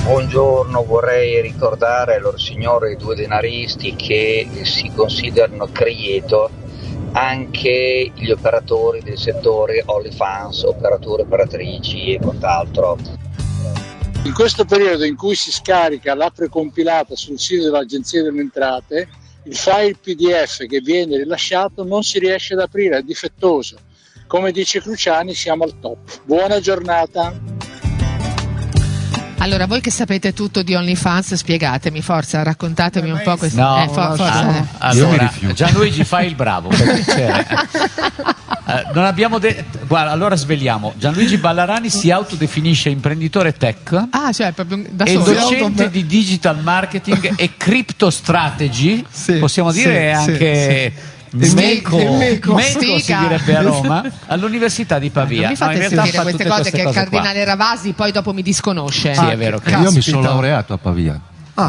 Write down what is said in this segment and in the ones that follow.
Buongiorno, vorrei ricordare ai loro signori due denaristi che si considerano creator anche gli operatori del settore OnlyFans, operatori, operatrici e quant'altro. In questo periodo in cui si scarica la precompilata sul sito dell'Agenzia delle Entrate, il file PDF che viene rilasciato non si riesce ad aprire, è difettoso. Come dice Cruciani, siamo al top. Buona giornata. Allora, voi che sapete tutto di OnlyFans, spiegatemi, forza, raccontatemi un po' questo. No, forza. Allora, Gianluigi, fai il bravo, perché non abbiamo guarda, allora sveliamo. Gianluigi Ballarani si autodefinisce imprenditore tech. Cioè proprio da e solo. docente di digital marketing e crypto strategy. Possiamo dire anche Meco si direbbe a Roma, all'università di Pavia. Non mi fate sentire queste cose che il cardinale Ravasi poi dopo mi disconosce. Sì, è vero che io mi sono laureato a Pavia.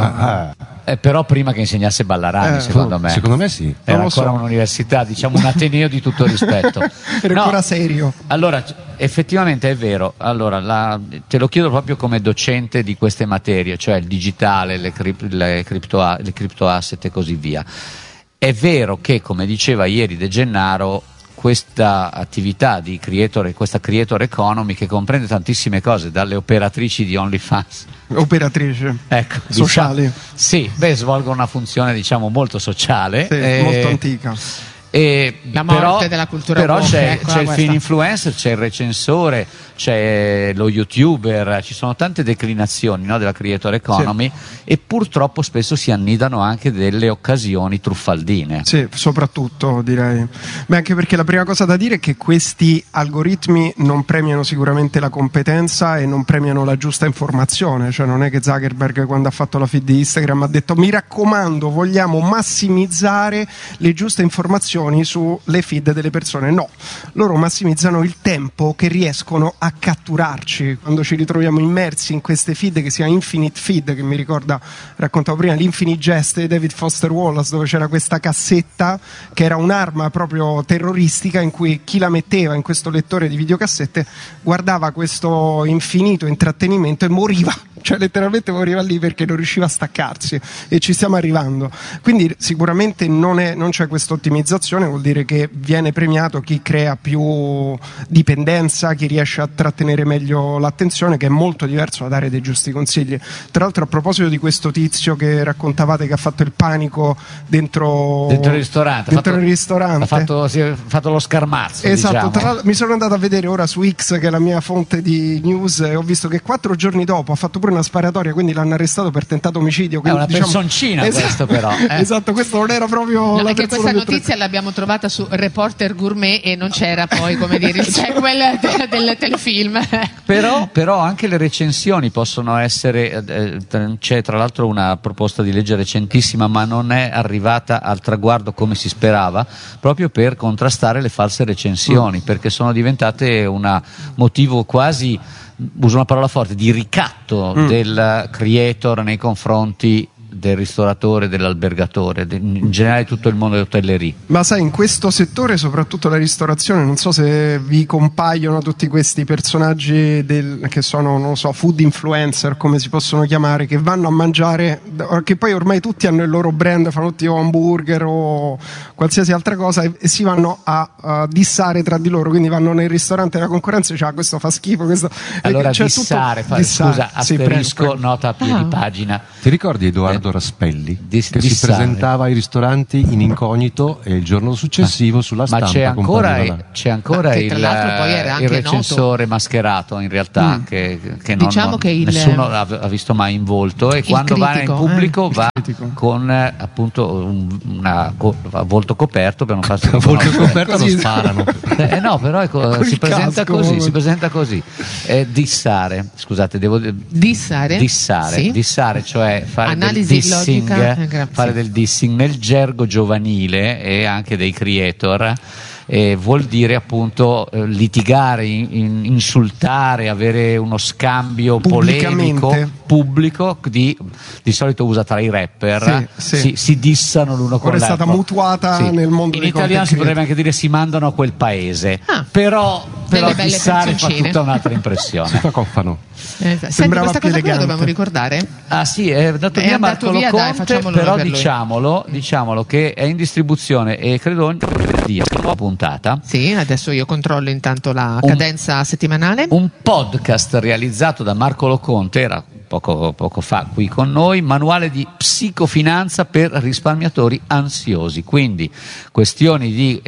Però prima che insegnasse Ballarani, secondo me sì. era ancora un'università, diciamo un ateneo di tutto rispetto. Era ancora serio. Allora, effettivamente è vero. Allora, te lo chiedo proprio come docente di queste materie, cioè il digitale, le cripto asset e così via. È vero che, come diceva ieri De Gennaro, questa attività di creator e questa creator economy, che comprende tantissime cose, dalle operatrici di OnlyFans, ecco, sociali, svolgono una funzione, diciamo, molto sociale, molto antica. La morte della cultura però woke, c'è il film influencer, c'è il recensore, c'è lo youtuber, ci sono tante declinazioni, no, della creator economy, e purtroppo spesso si annidano anche delle occasioni truffaldine. Sì, soprattutto direi. Anche perché la prima cosa da dire è che questi algoritmi non premiano sicuramente la competenza e non premiano la giusta informazione. Cioè non è che Zuckerberg, quando ha fatto la feed di Instagram, ha detto: mi raccomando, vogliamo massimizzare le giuste informazioni sulle feed delle persone. No, loro massimizzano il tempo che riescono a catturarci quando ci ritroviamo immersi in queste feed che si chiama Infinite Feed, che mi ricorda, raccontavo prima, l'Infinite Jest di David Foster Wallace, dove c'era questa cassetta che era un'arma proprio terroristica, in cui chi la metteva in questo lettore di videocassette guardava questo infinito intrattenimento e moriva, cioè letteralmente moriva lì perché non riusciva a staccarsi, e ci stiamo arrivando. Quindi sicuramente non c'è questa ottimizzazione, vuol dire che viene premiato chi crea più dipendenza, chi riesce a trattenere meglio l'attenzione, che è molto diverso da dare dei giusti consigli. Tra l'altro, a proposito di questo tizio che raccontavate che ha fatto il panico dentro il ristorante, si è fatto lo scarmazzo, esatto, diciamo. Tra l'altro mi sono andato a vedere ora su X, che è la mia fonte di news, e ho visto che 4 giorni dopo ha fatto pure una sparatoria, quindi l'hanno arrestato per tentato omicidio. È una personcina, questo però. Esatto, questo non era proprio la che questa notizia l'abbiamo trovata su Reporter Gourmet e non c'era poi, come dire, il sequel del telefilm. Però anche le recensioni possono essere, c'è tra l'altro una proposta di legge recentissima, ma non è arrivata al traguardo come si sperava, proprio per contrastare le false recensioni, perché sono diventate un motivo quasi, uso una parola forte, di ricatto del creator nei confronti del ristoratore, dell'albergatore, in generale tutto il mondo dell'hotellerie. Ma sai, in questo settore, soprattutto la ristorazione, non so se vi compaiono tutti questi personaggi che sono, non so, food influencer, come si possono chiamare, che vanno a mangiare, che poi ormai tutti hanno il loro brand, fanno tutti hamburger o qualsiasi altra cosa, e si vanno a dissare tra di loro, quindi vanno nel ristorante della concorrenza e dice: questo fa schifo, questo... Allora dissare, scusa, asterisco, prego. Nota a piedi pagina. Ti ricordi Edoardo Raspelli che si presentava ai ristoranti in incognito e il giorno successivo sulla stampa c'è ancora il recensore noto. Mascherato, in realtà, che diciamo nessuno ha visto mai in volto, e quando va in pubblico va con appunto a volto coperto, per non farsi a volto coperto non sparano. No, però si presenta così. Dissare, scusate, dissare, cioè fare analisi dissing, fare del dissing nel gergo giovanile e anche dei creator. Vuol dire appunto litigare, insultare, avere uno scambio polemico pubblico di solito usa tra i rapper, si dissano l'uno con l'altro. Ora è stata mutuata nel mondo in dei italiano si potrebbe anche dire si mandano a quel paese, però fissare fa tutta un'altra impressione. Si cofano. Senti, questa cosa qui la dobbiamo ricordare? Ah sì, è andato via Marco Conte, però diciamolo che è in distribuzione e credo ogni nuova puntata. Sì, adesso io controllo intanto la cadenza settimanale. Un podcast realizzato da Marco Loconte, era poco fa qui con noi, manuale di psicofinanza per risparmiatori ansiosi, quindi questioni di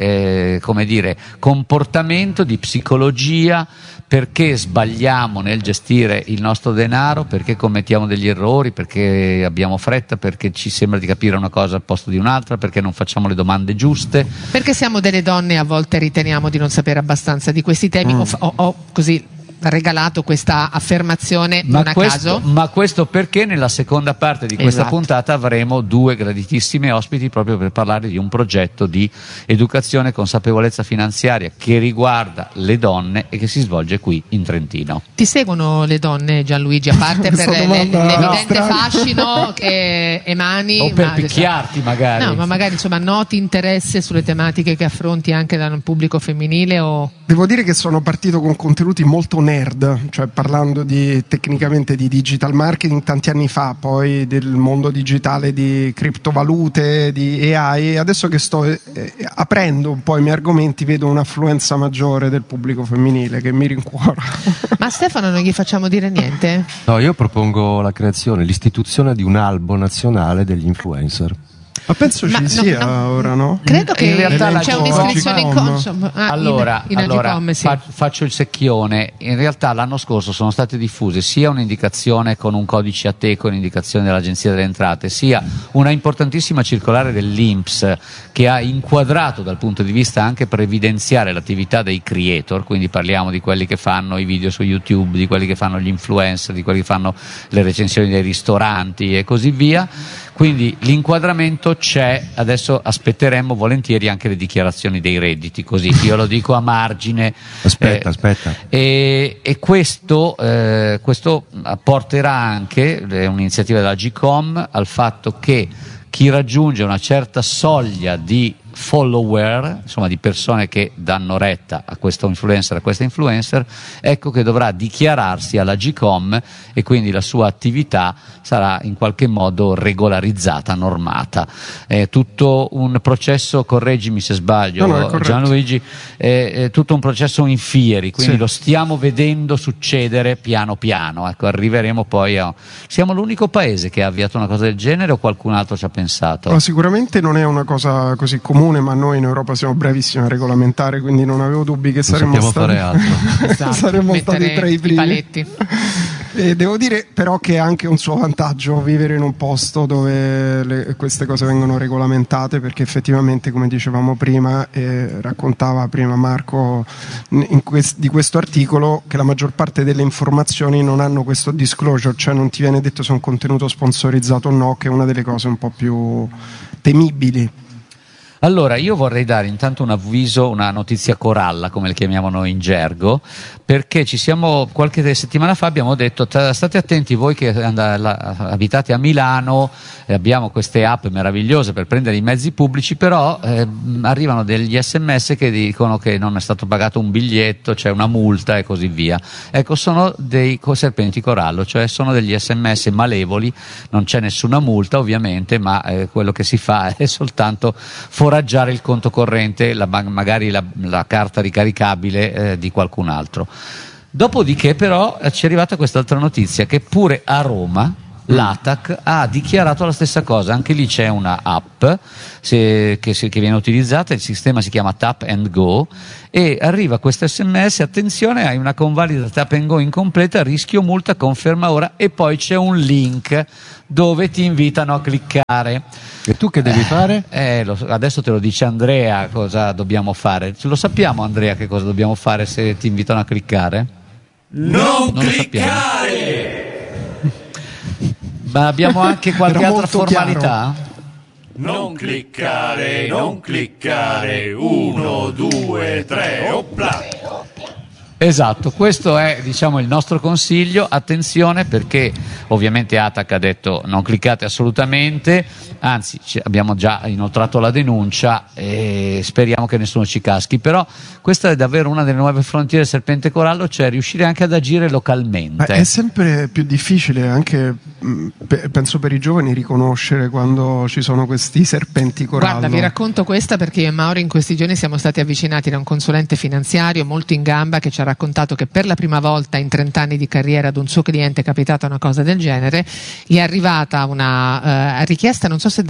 comportamento, di psicologia, perché sbagliamo nel gestire il nostro denaro, perché commettiamo degli errori, perché abbiamo fretta, perché ci sembra di capire una cosa al posto di un'altra, perché non facciamo le domande giuste, perché siamo delle donne e a volte riteniamo di non sapere abbastanza di questi temi. Ho così regalato questa affermazione non a caso. Ma questo perché nella seconda parte di questa puntata avremo due graditissime ospiti proprio per parlare di un progetto di educazione e consapevolezza finanziaria che riguarda le donne e che si svolge qui in Trentino. Ti seguono le donne, Gianluigi, a parte per l'evidente fascino che emani, o per picchiarti magari? No, ma magari insomma noti interesse sulle tematiche che affronti anche dal pubblico femminile o... Devo dire che sono partito con contenuti molto nerd, cioè parlando tecnicamente di digital marketing tanti anni fa, poi del mondo digitale di criptovalute, di AI. Adesso che sto aprendo un po' i miei argomenti vedo un'affluenza maggiore del pubblico femminile che mi rincuora. Ma Stefano, non gli facciamo dire niente? No, io propongo l'istituzione di un albo nazionale degli influencer. Ma penso ci sia ora, no? Credo che in realtà c'è un'iscrizione in Consum. Allora, Agicom, sì. faccio il secchione. In realtà l'anno scorso sono state diffuse sia un'indicazione con un codice ATECO, un'indicazione dell'Agenzia delle Entrate, sia una importantissima circolare dell'INPS che ha inquadrato dal punto di vista anche previdenziale l'attività dei creator, quindi parliamo di quelli che fanno i video su YouTube, di quelli che fanno gli influencer, di quelli che fanno le recensioni dei ristoranti e così via. Quindi l'inquadramento c'è, adesso aspetteremmo volentieri anche le dichiarazioni dei redditi, così io lo dico a margine. Aspetta. E questo porterà anche, è un'iniziativa della Agicom, al fatto che chi raggiunge una certa soglia di follower, insomma di persone che danno retta a questo influencer, a questa influencer, ecco che dovrà dichiararsi alla Agicom e quindi la sua attività sarà in qualche modo regolarizzata, normata. È tutto un processo, correggimi se sbaglio, no, Gianluigi, è tutto un processo in fieri, quindi lo stiamo vedendo succedere piano piano. Ecco, arriveremo poi a... Siamo l'unico paese che ha avviato una cosa del genere o qualcun altro ci ha pensato? No, sicuramente non è una cosa così comune, ma noi in Europa siamo bravissimi a regolamentare, quindi non avevo dubbi che saremmo stati saremmo stati tra i primi. Paletti. E devo dire però che è anche un suo vantaggio vivere in un posto dove queste cose vengono regolamentate, perché effettivamente, come dicevamo prima, raccontava prima Marco di questo articolo, che la maggior parte delle informazioni non hanno questo disclosure, cioè non ti viene detto se è un contenuto sponsorizzato o no, che è una delle cose un po' più temibili. Allora, io vorrei dare intanto un avviso, una notizia coralla, come le chiamiamo noi in gergo, perché qualche settimana fa abbiamo detto state attenti voi che abitate a Milano, abbiamo queste app meravigliose per prendere i mezzi pubblici, però arrivano degli SMS che dicono che non è stato pagato un biglietto, c'è una multa e così via. Ecco, sono dei serpenti corallo, cioè sono degli SMS malevoli, non c'è nessuna multa ovviamente, ma quello che si fa è soltanto foraggiare il conto corrente, magari la carta ricaricabile di qualcun altro. Dopodiché però ci è arrivata quest'altra notizia, che pure a Roma l'ATAC ha dichiarato la stessa cosa. Anche lì c'è una app che viene utilizzata, il sistema si chiama Tap and Go, e arriva questo SMS: attenzione, hai una convalida Tap and Go incompleta, rischio multa, conferma ora, e poi c'è un link dove ti invitano a cliccare. E tu che devi fare? Adesso te lo dice Andrea cosa dobbiamo fare. Lo sappiamo, Andrea, che cosa dobbiamo fare se ti invitano a cliccare? Non cliccare! Ma abbiamo anche qualche altra formalità? Non cliccare, 1, 2, 3, opla! Esatto, questo è il nostro consiglio. Attenzione, perché ovviamente Atac ha detto non cliccate assolutamente, anzi abbiamo già inoltrato la denuncia e speriamo che nessuno ci caschi, però questa è davvero una delle nuove frontiere del Serpente Corallo, cioè riuscire anche ad agire localmente. È sempre più difficile anche, penso per i giovani, riconoscere quando ci sono questi serpenti corallo. Guarda, vi racconto questa perché io e Mauro in questi giorni siamo stati avvicinati da un consulente finanziario molto in gamba che ci ha raccontato che per la prima volta in 30 anni di carriera ad un suo cliente è capitata una cosa del genere. Gli è arrivata una richiesta, non so se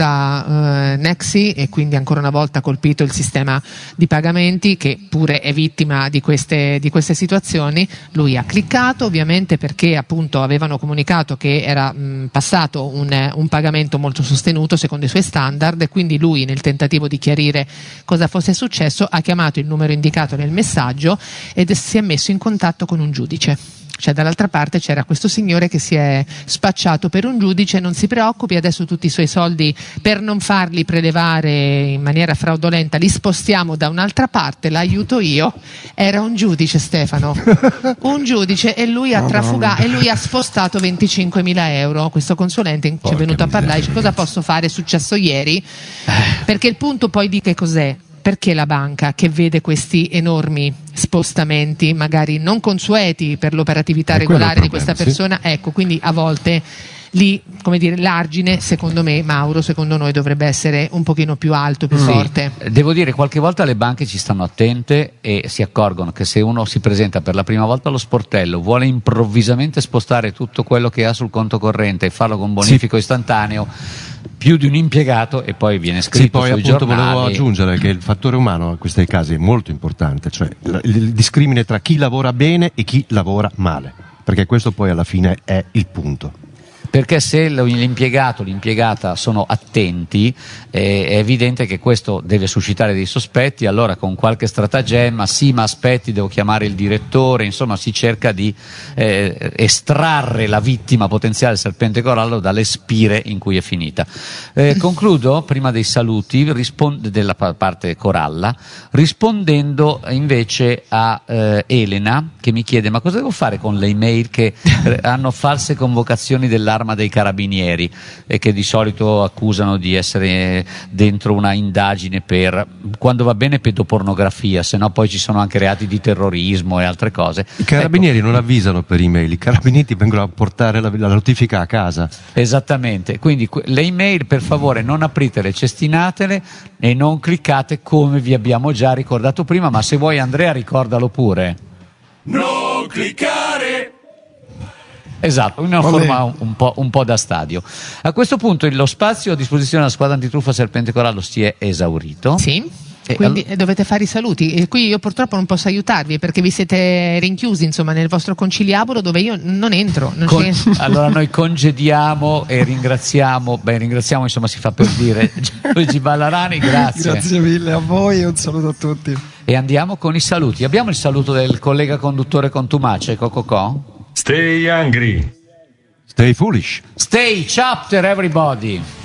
da Nexi, e quindi ancora una volta ha colpito il sistema di pagamenti che pure è vittima di queste situazioni. Lui ha cliccato, ovviamente, perché appunto avevano comunicato che era passato un pagamento molto sostenuto secondo i suoi standard, e quindi lui, nel tentativo di chiarire cosa fosse successo, ha chiamato il numero indicato nel messaggio ed si è messo in contatto con un giudice. Cioè dall'altra parte c'era questo signore che si è spacciato per un giudice. Non si preoccupi, adesso tutti i suoi soldi, per non farli prelevare in maniera fraudolenta, li spostiamo da un'altra parte, l'aiuto io. Era un giudice, Stefano, un giudice, e lui ha trafugato, e lui ha spostato 25.000 euro. Questo consulente ci è venuto a parlare, dice: cosa posso fare, è successo ieri. Perché il punto poi di che cos'è? Perché la banca, che vede questi enormi spostamenti magari non consueti per l'operatività regolare di questa persona, ecco, quindi a volte lì, come dire, l'argine, secondo me, Mauro, secondo noi dovrebbe essere un pochino più alto, più forte. Devo dire, qualche volta le banche ci stanno attente e si accorgono che se uno si presenta per la prima volta allo sportello, vuole improvvisamente spostare tutto quello che ha sul conto corrente e farlo con bonifico istantaneo, più di un impiegato, e poi viene scritto poi sui appunto giornali. Volevo aggiungere che il fattore umano in questi casi è molto importante, cioè il discrimine tra chi lavora bene e chi lavora male, perché questo poi alla fine è il punto. Perché se l'impiegato, l'impiegata sono attenti, è evidente che questo deve suscitare dei sospetti. Allora, con qualche stratagemma, sì, ma aspetti, devo chiamare il direttore, insomma si cerca di estrarre la vittima potenziale del Serpente Corallo dalle spire in cui è finita. Concludo, prima dei saluti, della parte coralla, rispondendo invece a Elena, che mi chiede: ma cosa devo fare con le email che hanno false convocazioni dell'arma dei carabinieri e che di solito accusano di essere dentro una indagine per, quando va bene, pedopornografia, se no poi ci sono anche reati di terrorismo e altre cose. I carabinieri non avvisano per email, i carabinieri vengono a portare la notifica a casa. Esattamente, quindi le email, per favore, non apritele, cestinatele e non cliccate, come vi abbiamo già ricordato prima. Ma se vuoi, Andrea, ricordalo pure. Non cliccare! Esatto, una forma un po' da stadio. A questo punto lo spazio a disposizione della squadra antitruffa Serpente Corallo si è esaurito. Sì. Quindi dovete fare i saluti, e qui io purtroppo non posso aiutarvi perché vi siete rinchiusi, insomma, nel vostro conciliabolo dove io non entro. Allora noi congediamo e ringraziamo, insomma, si fa per dire, Luigi Ballarani, grazie. Grazie mille a voi e un saluto a tutti. E andiamo con i saluti. Abbiamo il saluto del collega conduttore contumace, Cococò. Stay hungry. Stay foolish. Stay chapter, everybody.